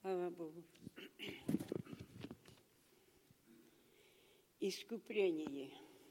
Слава Богу. Искупление.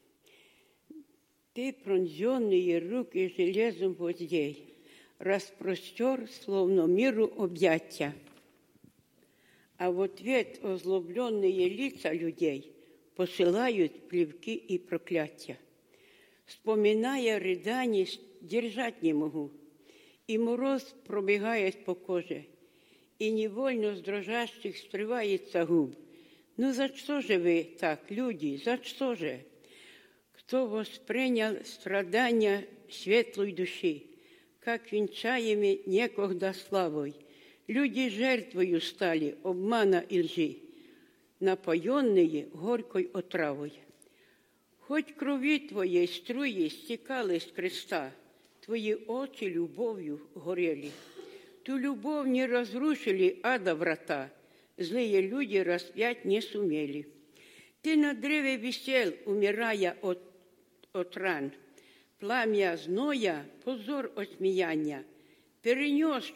Ты, пронзенные руки железом гвоздей, распростер, словно миру объятия. А в ответ озлобленные лица людей посылают плевки и проклятия. Вспоминая рыдания, держать не могу, и мороз пробегает по коже, и невольно с дрожащих срывается губ. Ну за что же вы так, люди, за что же? Кто воспринял страдания светлой души, как венчаемы некогда славой, люди жертвою стали обмана и лжи, напоенные горькой отравой. Хоть крови твоей струи стекали с креста, твои очи любовью горели. Ту любовь не разрушили ада врата, злые люди распять не сумели. Ты на древе висел, умирая от ран, пламя зноя, позор осмеяния, перенес,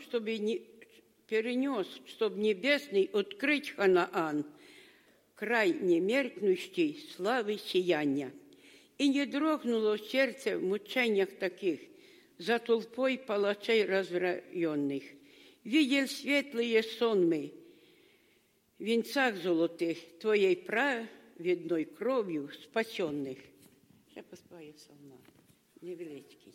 чтоб небесный открыть Ханаан, край немеркнущей славы сияния. И не дрогнуло сердце в мучениях таких, за толпой палачей разрайенных. Видел светлые сонмы, в венцах золотых, твоей праведной кровью спасенных. Ще поспаю псалма, невеличкий.